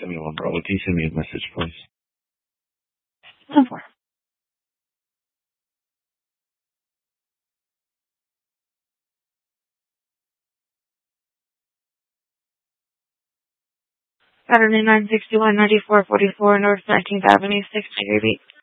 Give me one, Bravo. Can you send me a message, please? 10-4. Saturday 961-9444 North 19th Avenue, 6 Degree Beach.